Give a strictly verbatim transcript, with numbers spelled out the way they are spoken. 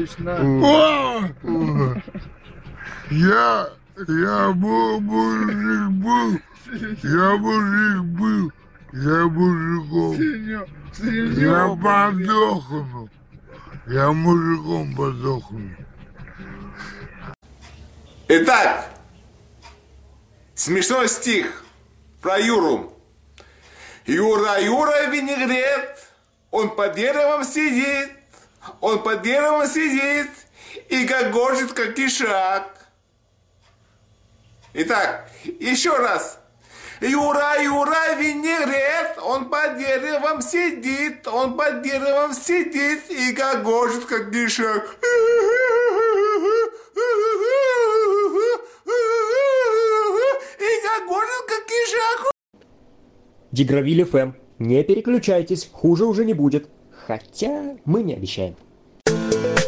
Отлично. Я, я был мужик был, я мужик был, я мужиком. Я подохну, я мужиком подохну. Итак, смешной стих про Юру. Юра, Юра, винегрет, он под деревом сидит, он под деревом сидит и гогочет, как ишак. Итак, еще раз. Юра, Юра, винегрет, он под деревом сидит, он под деревом сидит и гогочет, как ишак. И гогочет, как ишак. Дигравиль эф эм. Не переключайтесь, хуже уже не будет. Хотя мы не обещаем.